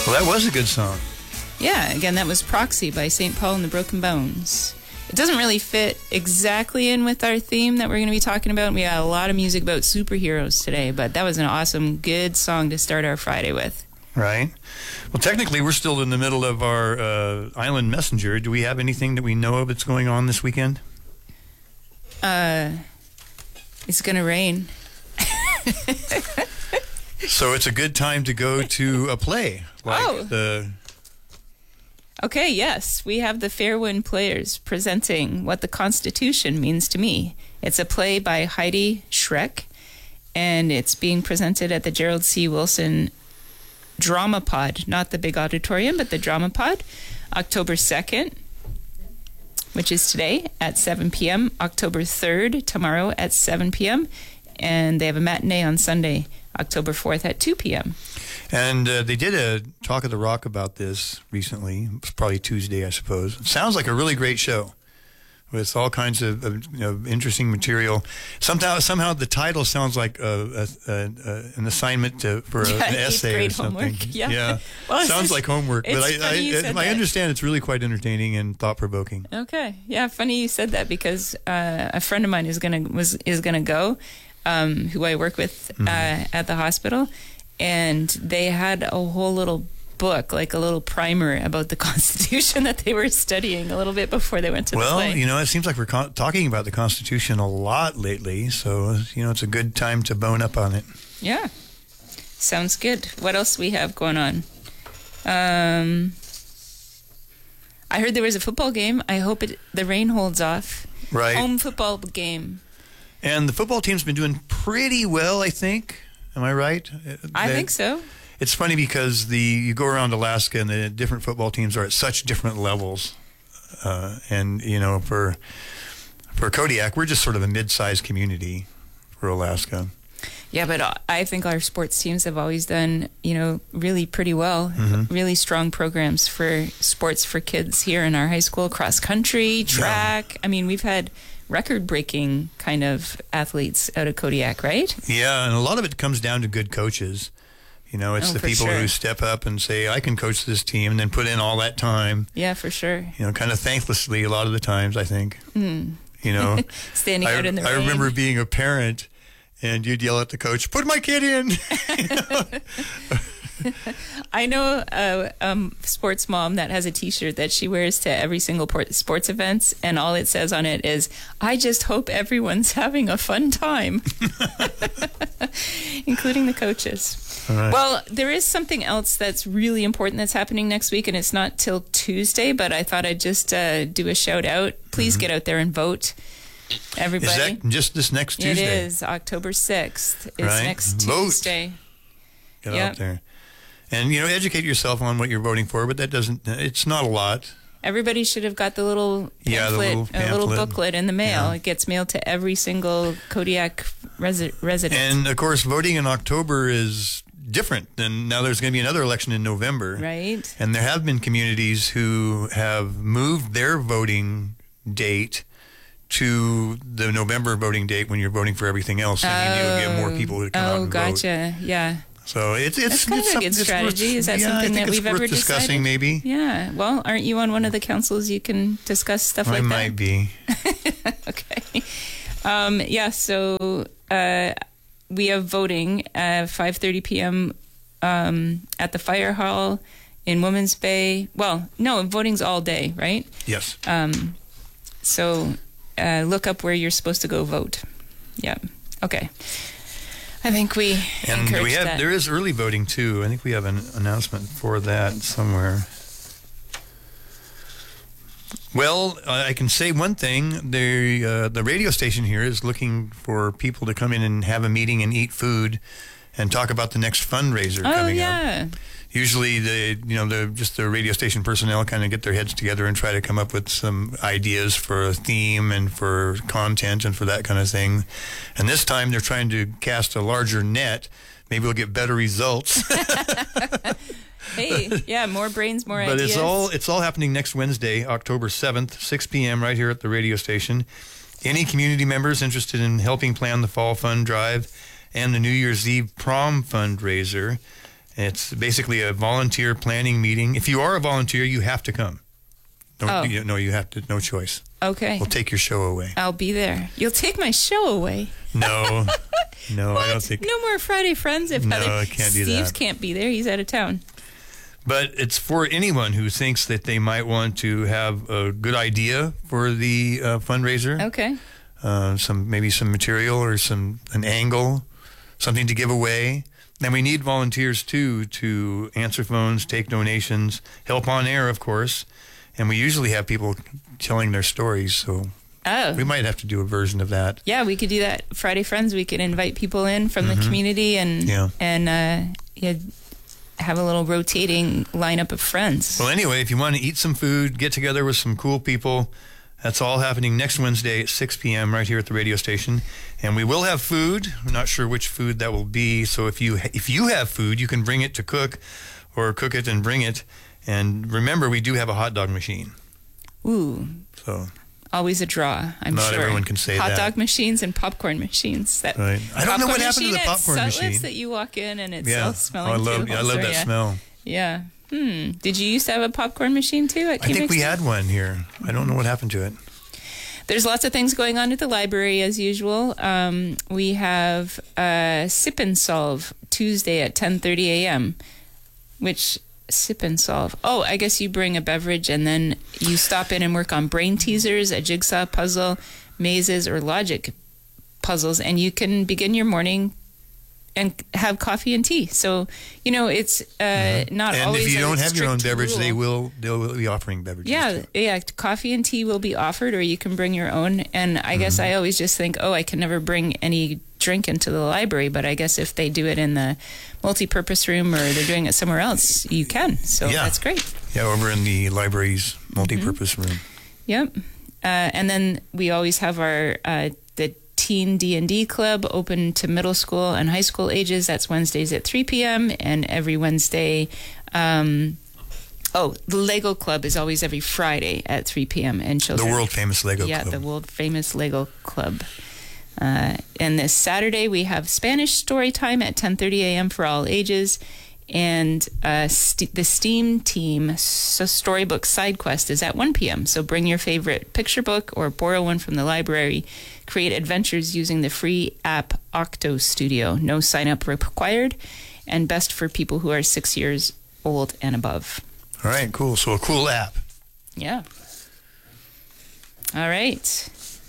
Well, that was a good song. Yeah, again, that was Proxy by St. Paul and the Broken Bones. It doesn't really fit exactly in with our theme that we're going to be talking about. We got a lot of music about superheroes today, but that was an awesome, good song to start our Friday with. Right. Well, technically, we're still in the middle of our Island Messenger. Do we have anything that we know of that's going on this weekend? It's going to rain. So it's a good time to go to a play. Okay, yes. We have the Fairwind Players presenting What the Constitution Means to Me. It's a play by Heidi Schreck, and it's being presented at the Gerald C. Wilson Drama Pod, not the big auditorium, but the Drama Pod, October 2nd, which is today at 7 p.m., October 3rd, tomorrow at 7 p.m., and they have a matinee on Sunday, October 4th at 2 p.m. And they did a Talk of the Rock about this recently. It was probably Tuesday, I suppose. It sounds like a really great show with all kinds of interesting material. Somehow the title sounds like an assignment for an essay or something. Homework. Yeah. Well, sounds like homework. But I understand it's really quite entertaining and thought-provoking. Okay. Yeah, funny you said that because a friend of mine is gonna go, who I work with at the hospital. And they had a whole little book, like a little primer about the Constitution that they were studying a little bit before they went to the play. Well, it seems like we're talking about the Constitution a lot lately, so, it's a good time to bone up on it. Yeah. Sounds good. What else we have going on? I heard there was a football game. I hope the rain holds off. Right. Home football game. And the football team's been doing pretty well, I think. Am I right? I think so. It's funny because you go around Alaska and the different football teams are at such different levels. And, for Kodiak, we're just sort of a mid-sized community for Alaska. Yeah, but I think our sports teams have always done, really pretty well. Really strong programs for sports for kids here in our high school, cross country, track. Yeah. I mean, we've had record-breaking kind of athletes out of Kodiak, right? Yeah, and a lot of it comes down to good coaches. It's the people who step up and say, I can coach this team, and then put in all that time. Yeah, for sure. Kind of thanklessly a lot of the times, I think. Standing out in the rain. I remember being a parent, and you'd yell at the coach, put my kid in! I know a sports mom that has a T-shirt that she wears to every single sports events, and all it says on it is, I just hope everyone's having a fun time, including the coaches. Right. Well, there is something else that's really important that's happening next week, and it's not till Tuesday, but I thought I'd just do a shout out. Please get out there and vote. Everybody. Is that just this next Tuesday? It is, October 6th. It's next Tuesday. Get out there. And, educate yourself on what you're voting for, but it's not a lot. Everybody should have got the little pamphlet, a little booklet in the mail. Yeah. It gets mailed to every single Kodiak resident. And, of course, voting in October is different than now. There's going to be another election in November. Right. And there have been communities who have moved their voting date to the November voting date when you're voting for everything else. And you'll get more people to come out and vote. Oh, gotcha. Yeah. So that's kind of a good strategy. Is that something that we've ever discussing? decided? Maybe. Yeah. Well, aren't you on one of the councils? You can discuss stuff like that. I might be. Okay. Yeah. So we have voting at 5:30 p.m. At the fire hall in Women's Bay. Well, no, voting's all day, right? Yes. So look up where you're supposed to go vote. Yeah. Okay. I think we encourage that. There is early voting too. I think we have an announcement for that somewhere. Well, I can say one thing. The radio station here is looking for people to come in and have a meeting and eat food and talk about the next fundraiser coming up. Usually the radio station personnel kind of get their heads together and try to come up with some ideas for a theme and for content and for that kind of thing. And this time they're trying to cast a larger net. Maybe we'll get better results. Hey, yeah, more brains, more ideas. But it's all happening next Wednesday, October 7th, 6 p.m. right here at the radio station. Any community members interested in helping plan the Fall Fund Drive and the New Year's Eve prom fundraiser, It's basically a volunteer planning meeting. If you are a volunteer, you have to come. You have to. No choice. Okay. We'll take your show away. I'll be there. You'll take my show away. No, I don't think. No more Friday Friends if I can't do that. Steve can't be there. He's out of town. But it's for anyone who thinks that they might want to have a good idea for the fundraiser. Okay. Maybe some material or an angle, something to give away. And we need volunteers too to answer phones, take donations, help on air, of course. And we usually have people telling their stories, so we might have to do a version of that. Yeah, we could do that. Friday Friends, we could invite people in from the community and have a little rotating lineup of friends. Well, anyway, if you want to eat some food, get together with some cool people, that's all happening next Wednesday at 6 p.m. right here at the radio station. And we will have food. I'm not sure which food that will be. So if you have food, you can bring it to cook or cook it and bring it. And remember, we do have a hot dog machine. Ooh. So always a draw, I'm sure. Not everyone can say hot that. Hot dog machines and popcorn machines. Right. I don't know what happened to the popcorn machine. That you walk in and it's all smelling I love that smell. Yeah. Did you used to have a popcorn machine too? I think we had one here. I don't know what happened to it. There's lots of things going on at the library as usual. We have Sip and Solve Tuesday at 10:30 a.m. Which Sip and Solve. Oh, I guess you bring a beverage and then you stop in and work on brain teasers, a jigsaw puzzle, mazes, or logic puzzles, and you can begin your morning and have coffee and tea. So, it's not and always. And if you don't have your own beverage, rule. they'll be offering beverages. Yeah, coffee and tea will be offered, or you can bring your own. And I guess I always just think, I can never bring any drink into the library, but I guess if they do it in the multi-purpose room or they're doing it somewhere else, you can. So that's great. Yeah, over in the library's multi-purpose room. Yep. And then we always have our the Teen D&D Club open to middle school and high school ages. That's Wednesdays at 3 p.m. and every Wednesday. The Lego Club is always every Friday at 3 p.m. and children. The world famous Lego Club. Yeah, the world famous Lego Club. And this Saturday we have Spanish story time at 10:30 a.m. for all ages. And the STEAM team storybook side quest is at 1 p.m. So bring your favorite picture book or borrow one from the library. Create adventures using the free app Octo Studio. No sign up required, and best for people who are 6 years old and above. All right, cool. So a cool app. Yeah. All right.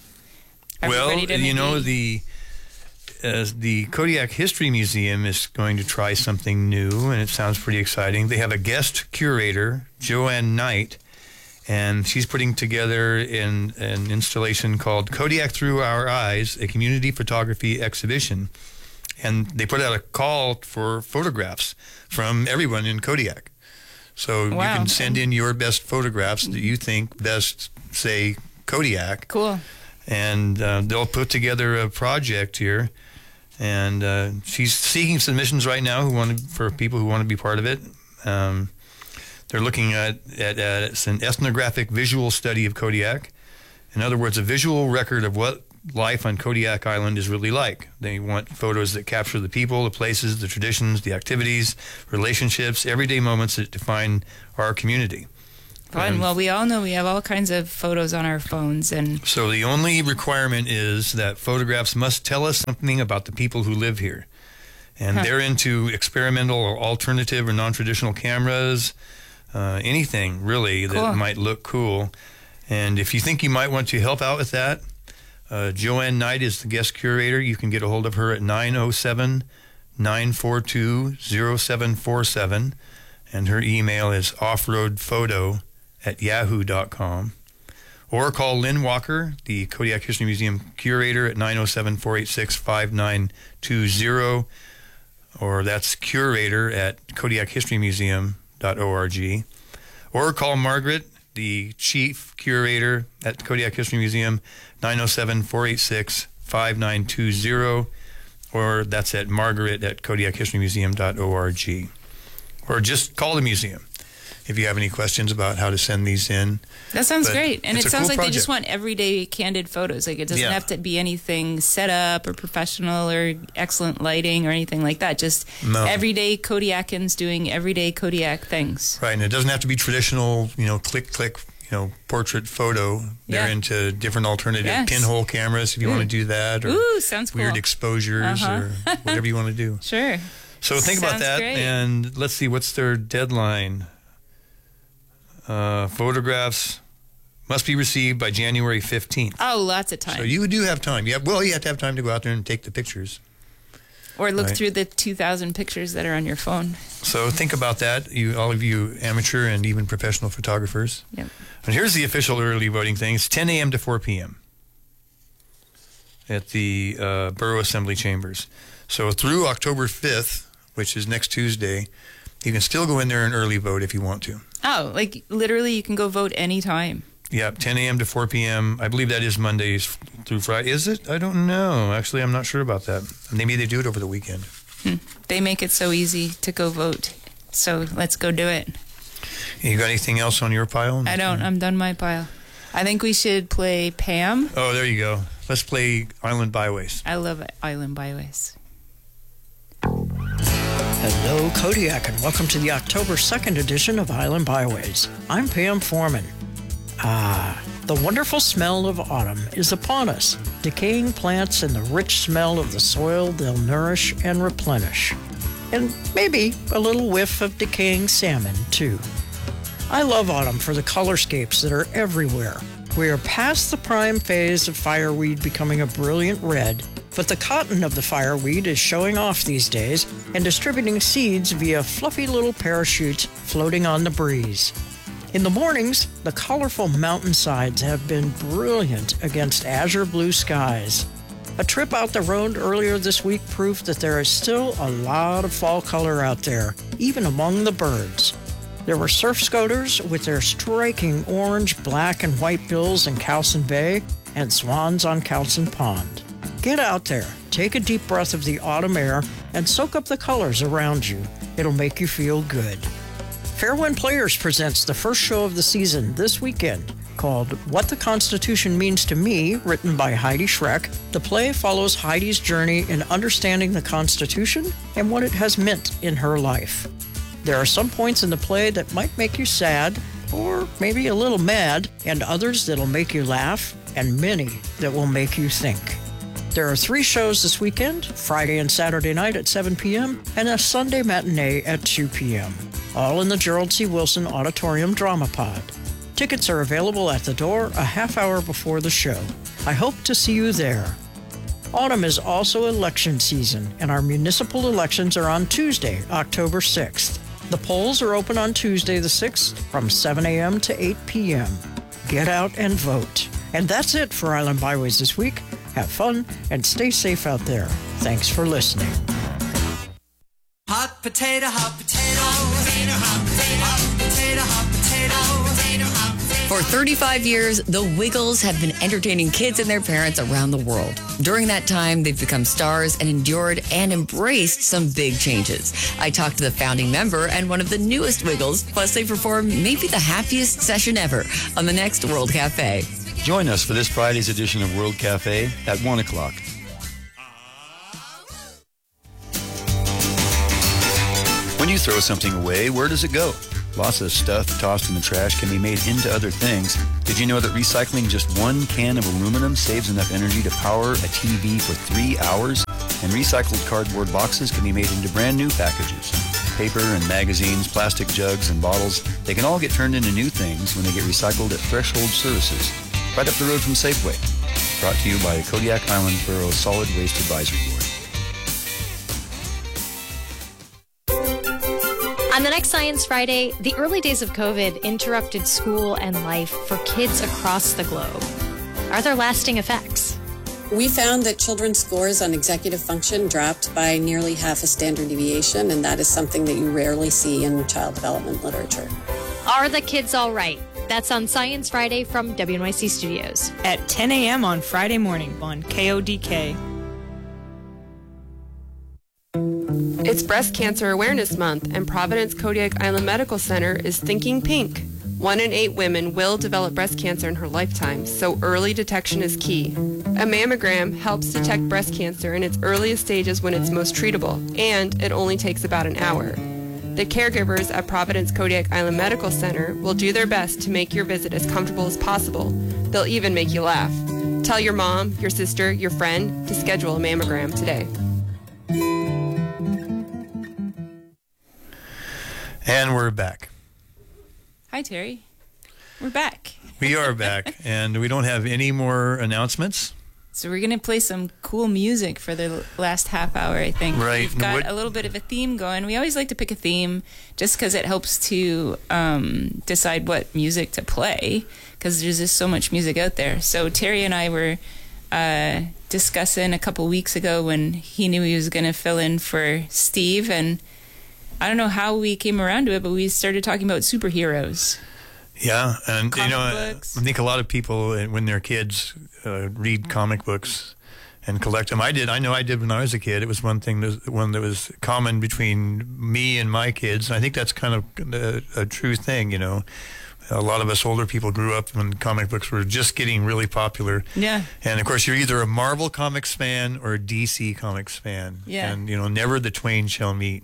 The Kodiak History Museum is going to try something new, and it sounds pretty exciting. They have a guest curator, Joanne Knight, and she's putting together an installation called Kodiak Through Our Eyes, a community photography exhibition. And they put out a call for photographs from everyone in Kodiak. So you can send in your best photographs that you think best say Kodiak. Cool. And they'll put together a project here. And she's seeking submissions right now for people who want to be part of it. They're looking at it's an ethnographic visual study of Kodiak. In other words, a visual record of what life on Kodiak Island is really like. They want photos that capture the people, the places, the traditions, the activities, relationships, everyday moments that define our community. Fun. Well, we all know we have all kinds of photos on our phones, and so the only requirement is that photographs must tell us something about the people who live here. And they're into experimental or alternative or non-traditional cameras, anything really that might look cool. And if you think you might want to help out with that, Joanne Knight is the guest curator. You can get a hold of her at 907-942-0747, and her email is offroadphoto@yahoo.com. Or call Lynn Walker, the Kodiak History Museum curator, at 907-486-5920, or that's curator at kodiakhistorymuseum.org. Or call Margaret, the chief curator at Kodiak History Museum, 907-486-5920, or that's at Margaret at kodiakhistorymuseum.org. Or just call the museum. if you have any questions about how to send these in. That sounds great. And it sounds like project. They just want everyday candid photos. Like it doesn't have to be anything set up or professional or excellent lighting or anything like that. Just everyday Kodiakans doing everyday Kodiak things. Right, and it doesn't have to be traditional, click, portrait photo. They're into different alternative pinhole cameras if you want to do that. Or sounds cool. Weird exposures or whatever you want to do. Sure. So think about that. Great. And let's see, what's their deadline? Photographs must be received by January 15th. Oh, lots of time. So you do have time. You have to have time to go out there and take the pictures. Or look through the 2,000 pictures that are on your phone. So think about that, all of you amateur and even professional photographers. Yep. And here's the official early voting thing. It's 10 a.m. to 4 p.m. at the Borough Assembly Chambers. So through October 5th, which is next Tuesday, you can still go in there and early vote if you want to. Oh, like literally you can go vote anytime. Yeah, 10 a.m. to 4 p.m. I believe that is Mondays through Friday. Is it? I don't know. Actually, I'm not sure about that. Maybe they do it over the weekend. They make it so easy to go vote. So let's go do it. You got anything else on your pile? I don't. I'm done my pile. I think we should play Pam. Oh, there you go. Let's play Island Byways. I love Island Byways. Hello, Kodiak, and welcome to the October 2nd edition of Island Byways. I'm Pam Foreman. The wonderful smell of autumn is upon us. Decaying plants and the rich smell of the soil they'll nourish and replenish. And maybe a little whiff of decaying salmon, too. I love autumn for the colorscapes that are everywhere. We are past the prime phase of fireweed becoming a brilliant red, but the cotton of the fireweed is showing off these days and distributing seeds via fluffy little parachutes floating on the breeze. In the mornings, the colorful mountainsides have been brilliant against azure blue skies. A trip out the road earlier this week proved that there is still a lot of fall color out there, even among the birds. There were surf scoters with their striking orange, black, and white bills in Cowson Bay and swans on Cowson Pond. Get out there, take a deep breath of the autumn air, and soak up the colors around you. It'll make you feel good. Fairwind Players presents the first show of the season this weekend, called What the Constitution Means to Me, written by Heidi Schreck. The play follows Heidi's journey in understanding the Constitution and what it has meant in her life. There are some points in the play that might make you sad, or maybe a little mad, and others that'll make you laugh, and many that will make you think. There are 3 shows this weekend, Friday and Saturday night at 7 p.m., and a Sunday matinee at 2 p.m., all in the Gerald C. Wilson Auditorium Drama Pod. Tickets are available at the door a half hour before the show. I hope to see you there. Autumn is also election season, and our municipal elections are on Tuesday, October 6th. The polls are open on Tuesday the 6th from 7 a.m. to 8 p.m. Get out and vote. And that's it for Island Byways this week. Have fun and stay safe out there. Thanks for listening. Hot potato, hot potato, hot potato, hot potato, hot potato, hot potato, hot potato. For 35 years, the Wiggles have been entertaining kids and their parents around the world. During that time, they've become stars and endured and embraced some big changes. I talked to the founding member and one of the newest Wiggles, plus they performed maybe the happiest session ever on the next World Cafe. Join us for this Friday's edition of World Cafe at 1 o'clock. When you throw something away, where does it go? Lots of stuff tossed in the trash can be made into other things. Did you know that recycling just 1 can of aluminum saves enough energy to power a TV for 3 hours? And recycled cardboard boxes can be made into brand new packages. Paper and magazines, plastic jugs and bottles, they can all get turned into new things when they get recycled at Threshold Services, right up the road from Safeway. Brought to you by the Kodiak Island Borough Solid Waste Advisory Board. On the next Science Friday, the early days of COVID interrupted school and life for kids across the globe. Are there lasting effects? We found that children's scores on executive function dropped by nearly half a standard deviation, and that is something that you rarely see in child development literature. Are the kids all right? That's on Science Friday from WNYC Studios. At 10 a.m. on Friday morning on KODK. It's Breast Cancer Awareness Month, and Providence Kodiak Island Medical Center is thinking pink. 1 in 8 women will develop breast cancer in her lifetime, so early detection is key. A mammogram helps detect breast cancer in its earliest stages when it's most treatable, and it only takes about an hour. The caregivers at Providence Kodiak Island Medical Center will do their best to make your visit as comfortable as possible. They'll even make you laugh. Tell your mom, your sister, your friend to schedule a mammogram today. And we're back. Hi, Terry. We're back. We are back, and we don't have any more announcements. So we're going to play some cool music for the last half hour, I think. Right. We've got a little bit of a theme going. We always like to pick a theme just because it helps to decide what music to play, because there's just so much music out there. So Terry and I were discussing a couple weeks ago when he knew he was going to fill in for Steve, and I don't know how we came around to it, but we started talking about superheroes. Yeah, and comic I think a lot of people, when they're kids, read comic books and collect them. I know I did when I was a kid. It was one that was common between me and my kids. And I think that's kind of a true thing, A lot of us older people grew up when comic books were just getting really popular. Yeah. And, of course, you're either a Marvel Comics fan or a DC Comics fan. Yeah. And, never the twain shall meet.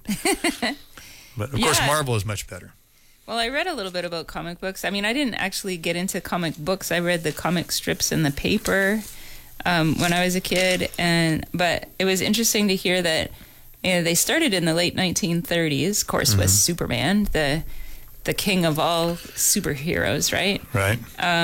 But, of course, Marvel is much better. Well, I read a little bit about comic books. I mean, I didn't actually get into comic books. I read the comic strips in the paper when I was a kid. But it was interesting to hear that they started in the late 1930s, of course, with Superman, the king of all superheroes, right? Right.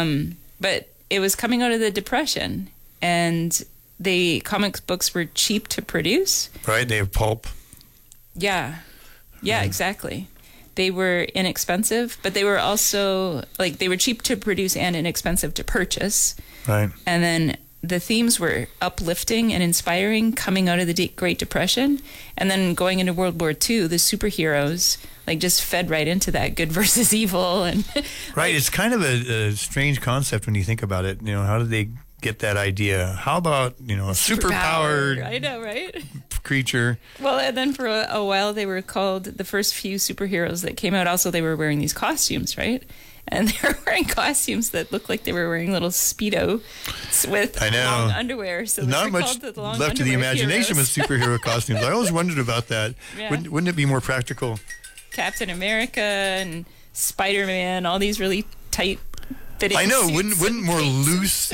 But it was coming out of the Depression, and the comic books were cheap to produce. Right, they have pulp. Yeah. Yeah, exactly. They were inexpensive, but they were also, they were cheap to produce and inexpensive to purchase. Right. And then the themes were uplifting and inspiring coming out of the Great Depression. And then going into World War II, the superheroes, just fed right into that good versus evil. And right, it's kind of a strange concept when you think about it. How did they get that idea? How about, a superpowered... I know, right? creature. Well, and then for a while they were called the first few superheroes that came out. Also, they were wearing these costumes, right? And they were wearing costumes that looked like they were wearing little Speedo with long underwear. So not much left to the imagination with superhero costumes. I always wondered about that. Yeah. Wouldn't it be more practical? Captain America and Spider-Man, all these really tight fitting I know. suits wouldn't more loose,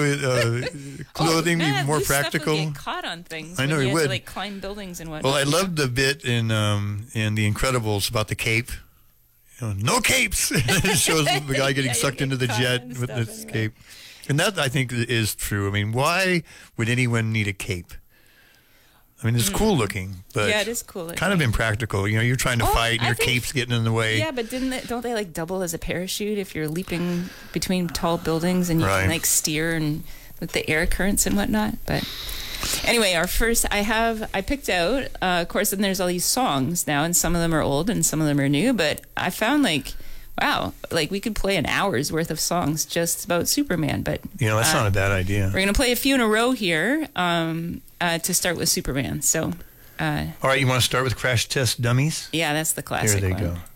clothing be more loose practical? Stuff would get caught on things. I know you it would. To, climb buildings and whatnot. Well, I loved the bit in The Incredibles about the cape. No capes. It shows the guy getting sucked into the jet with this cape, and that I think is true. I mean, why would anyone need a cape? I mean, it's cool looking, but yeah, it is cool looking. Kind of impractical. You're trying to fight, and your cape's getting in the way. Yeah, but don't they double as a parachute if you're leaping between tall buildings and you can steer and with the air currents and whatnot? But anyway, I picked out, of course, and there's all these songs now, and some of them are old and some of them are new. But I found wow, we could play an hour's worth of songs just about Superman. But that's not a bad idea. We're gonna play a few in a row here. To start with Superman. So, all right, you want to start with Crash Test Dummies? Yeah, that's the classic Here they one. go.